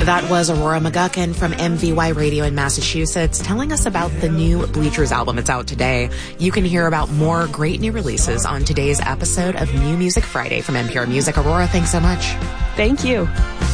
That was Aurora McGuckin from MVY Radio in Massachusetts telling us about the new Bleachers album. It's out today. You can hear about more great new releases on today's episode of New Music Friday from NPR Music. Aurora, thanks so much. Thank you.